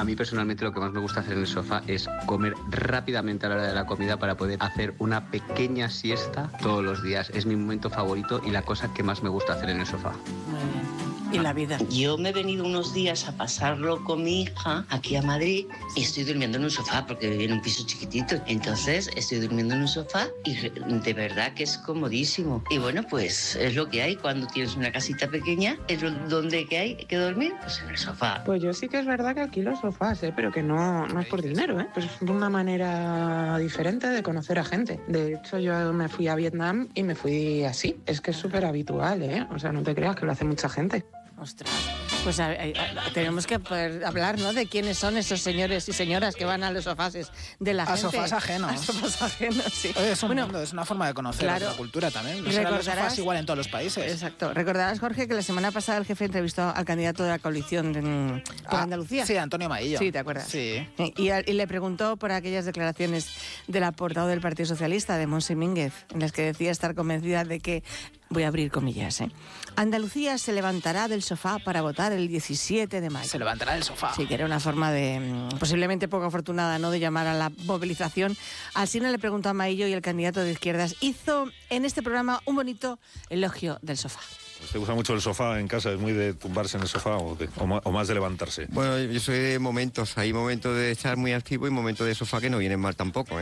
A mí personalmente lo que más me gusta hacer en el sofá es comer rápidamente a la hora de la comida para poder hacer una pequeña siesta todos los días. Es mi momento favorito y la cosa que más me gusta hacer en el sofá. Muy bien. ¿Y la vida? Yo me he venido unos días a pasarlo con mi hija aquí a Madrid y estoy durmiendo en un sofá porque vivo en un piso chiquitito. Entonces estoy durmiendo en un sofá y de verdad que es comodísimo. Y bueno, pues es lo que hay cuando tienes una casita pequeña. Es donde que hay que dormir, pues en el sofá. Pues yo sí que es verdad que alquilo sofás, pero que no es por dinero, Pues es una manera diferente de conocer a gente. De hecho, yo me fui a Vietnam y me fui así. Es que es súper habitual, O sea, no te creas que lo hace mucha gente. Ostras, pues tenemos que poder hablar, ¿no?, de quiénes son esos señores y señoras que van a los sofás de la gente. A sofás ajenos. A sofás ajenos, sí. Oye, es un mundo, es una forma de conocer la cultura también. No serán los sofás igual en todos los países. Exacto. Recordarás, Jorge, que la semana pasada el jefe entrevistó al candidato de la coalición por Andalucía. Sí, Antonio Maillo. Sí, ¿te acuerdas? Sí. Y le preguntó por aquellas declaraciones del portavoz del Partido Socialista, de Montse Mínguez, en las que decía estar convencida de que, voy a abrir comillas, Andalucía se levantará del sofá para votar el 17 de mayo. Se levantará del sofá. Sí, que era una forma de, posiblemente poco afortunada, ¿no?, de llamar a la movilización. Alsina le preguntó a Maillo y el candidato de izquierdas hizo en este programa un bonito elogio del sofá. ¿Te gusta mucho el sofá en casa? ¿Es muy de tumbarse en el sofá o más de levantarse? Bueno, yo soy de momentos. Hay momentos de estar muy activo y momentos de sofá que no vienen mal tampoco,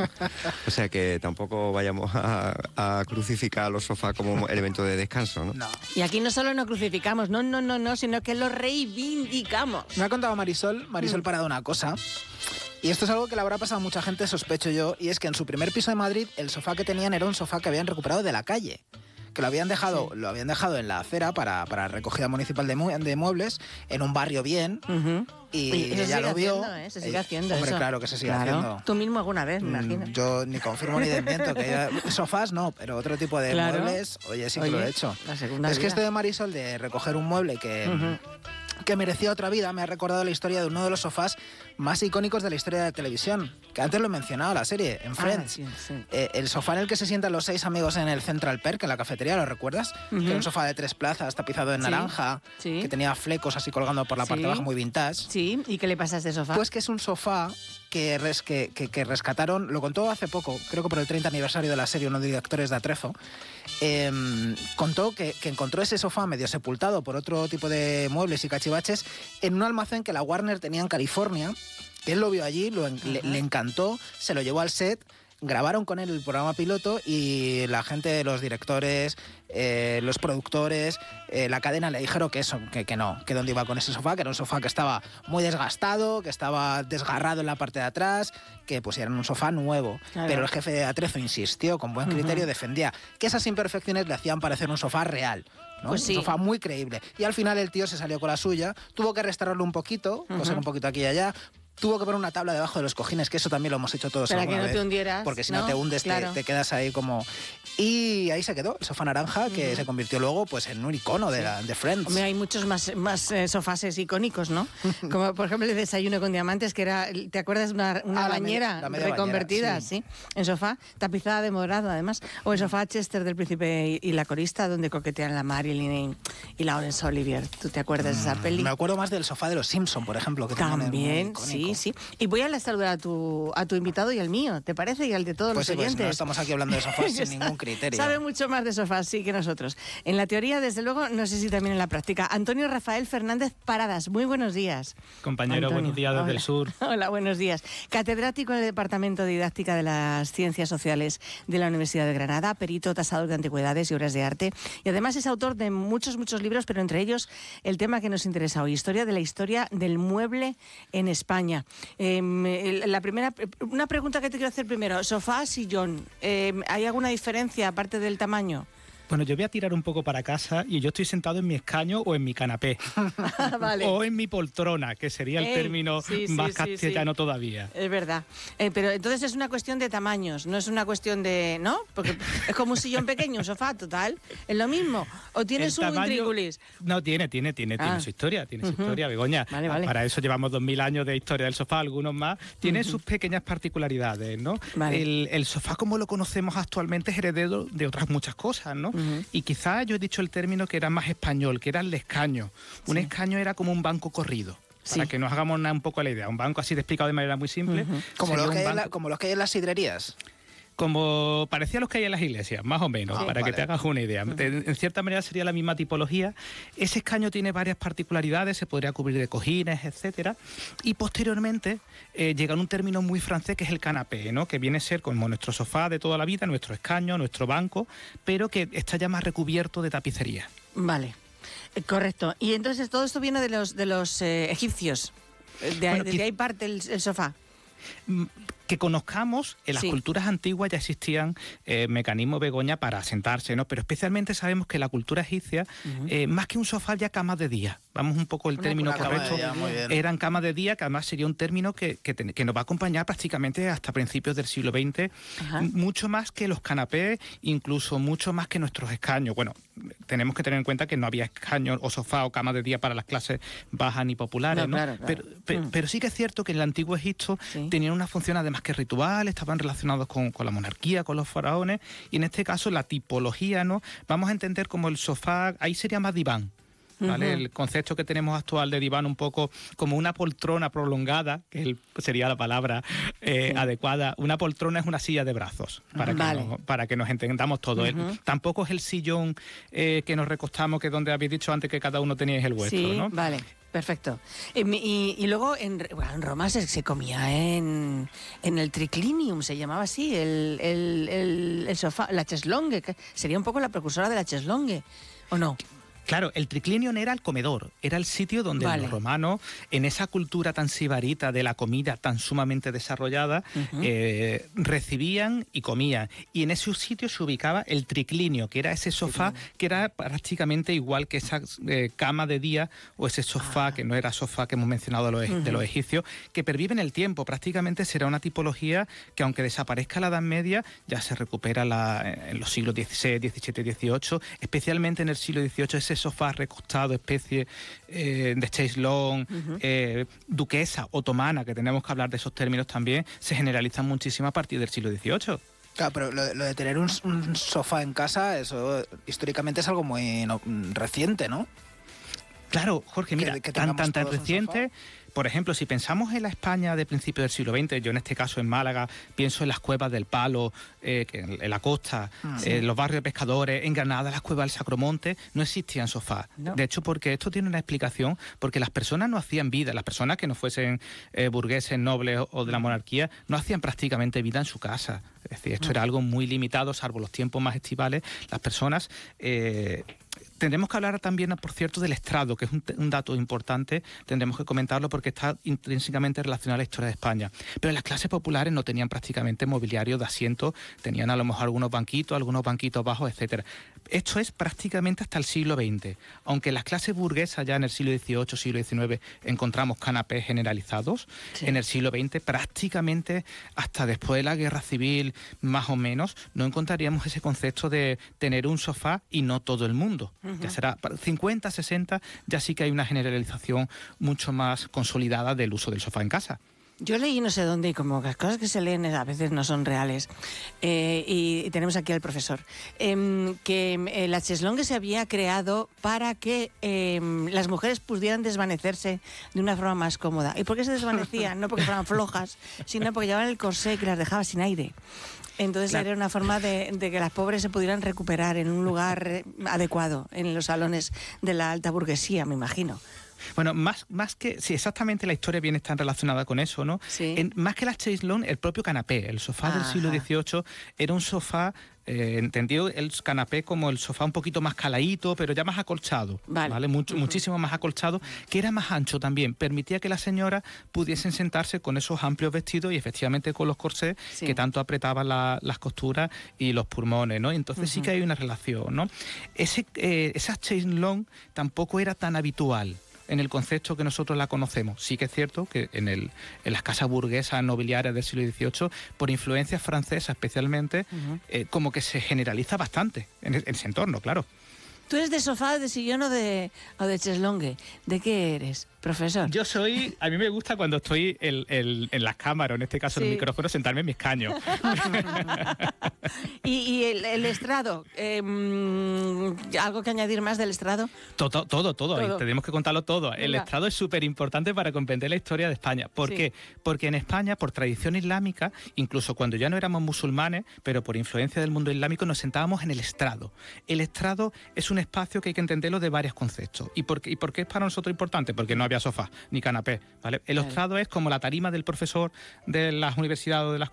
O sea que tampoco vayamos a crucificar a los sofás como elemento de descanso, ¿no? No. Y aquí no solo no crucificamos, no, sino que lo reivindicamos. Me ha contado Marisol Parado una cosa. Y esto es algo que le habrá pasado a mucha gente, sospecho yo, y es que en su primer piso de Madrid el sofá que tenían era un sofá que habían recuperado de la calle. Que lo habían dejado en la acera para recogida municipal de muebles, en un barrio bien, y ella lo vio. Se sigue haciendo, hombre, eso. Claro que se sigue haciendo. Tú mismo alguna vez, me imagino. Yo ni confirmo ni desmiento, que sofás no, pero otro tipo de muebles, sí que lo he hecho. Es que esto de Marisol, de recoger un mueble que merecía otra vida, me ha recordado la historia de uno de los sofás más icónicos de la historia de la televisión, que antes lo he mencionado, la serie, en Friends. Sí. El sofá en el que se sientan los 6 amigos en el Central Perk, en la cafetería, ¿lo recuerdas? Que era un sofá de 3 plazas, tapizado en naranja, que tenía flecos así colgando por la parte de abajo, muy vintage. Sí, ¿y qué le pasa a este sofá? Pues que es un sofá que rescataron, lo contó hace poco, creo que por el 30 aniversario de la serie, uno de los directores de Atrezo, contó que encontró ese sofá medio sepultado por otro tipo de muebles y cachivaches en un almacén que la Warner tenía en California, que él lo vio allí, le encantó, se lo llevó al set, grabaron con él el programa piloto y la gente, los directores, los productores, la cadena le dijeron que no, que dónde iba con ese sofá, que era un sofá que estaba muy desgastado, que estaba desgarrado en la parte de atrás, que pusieran un sofá nuevo. Claro. Pero el jefe de Atrezo insistió, con buen criterio, defendía que esas imperfecciones le hacían parecer un sofá real. ¿no? Pues sí. Un sofá muy creíble. Y al final el tío se salió con la suya, tuvo que restaurarlo un poquito, coser un poquito aquí y allá. Tuvo que poner una tabla debajo de los cojines, que eso también lo hemos hecho todos para alguna que no vez, te hundieras. porque si no te hundes, claro. te quedas ahí como... Y ahí se quedó, el sofá naranja, que se convirtió luego pues en un icono de Friends. Hombre, hay muchos más sofás icónicos, ¿no? Como por ejemplo el desayuno con diamantes, que era, ¿te acuerdas? Una bañera la reconvertida, bañera, sí, en sofá, tapizada de morado además. O el sofá Chester del Príncipe y la corista, donde coquetean la Marilyn y Laurence Olivier. ¿Tú te acuerdas de esa peli? Me acuerdo más del sofá de los Simpson, por ejemplo, que también, sí. Y voy a saludar a tu invitado y al mío, ¿te parece? Y al de todos los oyentes. Pues no estamos aquí hablando de sofás sin ningún criterio. Sabe mucho más de sofás, sí, que nosotros. En la teoría, desde luego, no sé si también en la práctica. Antonio Rafael Fernández Paradas, muy buenos días. Compañero, Antonio, buenos días desde el sur. Hola, buenos días. Catedrático en el Departamento de Didáctica de las Ciencias Sociales de la Universidad de Granada, perito tasador de antigüedades y obras de arte, y además es autor de muchos libros, pero entre ellos el tema que nos interesa hoy, historia del mueble en España. Una pregunta que te quiero hacer primero, sofá, sillón, ¿hay alguna diferencia aparte del tamaño? Bueno, yo voy a tirar un poco para casa y yo estoy sentado en mi escaño o en mi canapé. Vale. O en mi poltrona, que sería el término más castellano todavía. Es verdad. Pero entonces es una cuestión de tamaños, no es una cuestión de... ¿no? Porque es como un sillón pequeño, un sofá, total. ¿Es lo mismo? ¿O tienes un intríngulis? No, tiene su historia, Begoña. Vale. Para eso llevamos 2000 años de historia del sofá, algunos más. Tiene sus pequeñas particularidades, ¿no? Vale. El sofá, como lo conocemos actualmente, es heredero de otras muchas cosas, ¿no? Y quizás yo he dicho el término que era más español, que era el escaño. Un escaño era como un banco corrido. Para que nos hagamos un poco la idea. Un banco así de explicado de manera muy simple. Como los que hay en las sidrerías. Como parecía los que hay en las iglesias, más o menos, para que te hagas una idea. En cierta manera sería la misma tipología. Ese escaño tiene varias particularidades, se podría cubrir de cojines, etcétera. Y posteriormente llega un término muy francés que es el canapé, ¿no? Que viene a ser como nuestro sofá de toda la vida, nuestro escaño, nuestro banco, pero que está ya más recubierto de tapicería. Vale, correcto. Y entonces todo esto viene de los egipcios. De ahí parte el sofá. Que conozcamos, en las culturas antiguas ya existían mecanismos Begoña para sentarse, ¿no? Pero especialmente sabemos que la cultura egipcia, más que un sofá, ya camas de día. Vamos un poco el término correcto. Eran camas de día, que además sería un término que nos va a acompañar prácticamente hasta principios del siglo XX, mucho más que los canapés, incluso mucho más que nuestros escaños. Bueno, tenemos que tener en cuenta que no había escaños o sofá o camas de día para las clases bajas ni populares, ¿no? Claro. Pero sí que es cierto que en el antiguo Egipto tenían una función además que ritual, estaban relacionados con la monarquía, con los faraones, y en este caso la tipología, ¿no? Vamos a entender como el sofá, ahí sería más diván. ¿Vale? El concepto que tenemos actual de diván un poco como una poltrona prolongada, que sería la palabra adecuada. Una poltrona es una silla de brazos, para que nos entendamos todos. Tampoco es el sillón que nos recostamos, que es donde habéis dicho antes que cada uno teníais el vuestro, ¿no? Vale. Perfecto. Y luego en Roma se comía en el triclinium, se llamaba así, el sofá, la cheslongue, que sería un poco la precursora de la cheslongue, ¿o no? Claro, el triclinium era el comedor, era el sitio donde los romanos, en esa cultura tan sibarita de la comida tan sumamente desarrollada, recibían y comían. Y en ese sitio se ubicaba el triclinio, que era ese sofá que era prácticamente igual que esa cama de día o ese sofá, que no era sofá que hemos mencionado de los egipcios, que pervive en el tiempo. Prácticamente será una tipología que, aunque desaparezca la Edad Media, ya se recupera en los siglos XVI, XVII, XVIII, especialmente en el siglo XVIII, ese sofá recostado, especie de chaise-longue, duquesa otomana, que tenemos que hablar de esos términos también, se generalizan muchísimo a partir del siglo XVIII. Claro, pero lo de tener un sofá en casa, eso históricamente es algo muy reciente, ¿no? Claro, Jorge, mira, tan reciente. Por ejemplo, si pensamos en la España de principios del siglo XX, yo en este caso en Málaga pienso en las cuevas del Palo, en la costa, los barrios de pescadores, en Granada, las cuevas del Sacromonte, no existían sofás. No. De hecho, porque esto tiene una explicación, porque las personas no hacían vida, las personas que no fuesen burgueses, nobles o de la monarquía, no hacían prácticamente vida en su casa. Es decir, esto era algo muy limitado, salvo los tiempos más estivales. Las personas... Tendremos que hablar también, por cierto, del estrado, que es un dato importante, tendremos que comentarlo porque está intrínsecamente relacionado a la historia de España. Pero las clases populares no tenían prácticamente mobiliario de asiento, tenían a lo mejor algunos banquitos bajos, etcétera. Esto es prácticamente hasta el siglo XX. Aunque en las clases burguesas ya en el siglo XVIII, siglo XIX encontramos canapés generalizados, en el siglo XX prácticamente hasta después de la Guerra Civil, más o menos, no encontraríamos ese concepto de tener un sofá y no todo el mundo. Ya será para 50, 60, ya sí que hay una generalización mucho más consolidada del uso del sofá en casa. Yo leí no sé dónde, y como las cosas que se leen a veces no son reales, y tenemos aquí al profesor, que la cheslongue se había creado para que las mujeres pudieran desvanecerse de una forma más cómoda. ¿Y por qué se desvanecían? No porque fueran flojas, sino porque llevaban el corsé que las dejaba sin aire. Entonces era una forma de que las pobres se pudieran recuperar en un lugar adecuado, en los salones de la alta burguesía, me imagino. Bueno, más que... Sí, exactamente la historia viene tan relacionada con eso, ¿no? Sí. Más que la chaise-longue, el propio canapé. El sofá del siglo XVIII era un sofá... entendido el canapé como el sofá un poquito más caladito, pero ya más acolchado, ¿vale? Muchísimo más acolchado, que era más ancho también, permitía que las señoras pudiesen sentarse con esos amplios vestidos y efectivamente con los corsés que tanto apretaban las costuras y los pulmones, ¿no? Entonces sí que hay una relación, ¿no? Esa chaise-longue tampoco era tan habitual en el concepto que nosotros la conocemos. Sí que es cierto que en las casas burguesas nobiliarias del siglo XVIII, por influencias francesas especialmente, como que se generaliza bastante en ese entorno, claro. ¿Tú eres de sofá, de sillón o de cheslongue? ¿De qué eres? profesor? A mí me gusta cuando estoy en las cámaras, en este caso en el micrófono, sentarme en mi escaño. ¿Y el estrado? ¿Algo que añadir más del estrado? Todo. Y tenemos que contarlo todo. Venga. El estrado es súper importante para comprender la historia de España. ¿Por qué? Porque en España, por tradición islámica, incluso cuando ya no éramos musulmanes, pero por influencia del mundo islámico, nos sentábamos en el estrado. El estrado es un espacio que hay que entenderlo de varios conceptos. ¿Y por qué es para nosotros importante? Porque no había sofá ni canapé, ¿vale? El estrado es como la tarima del profesor de las universidades o de las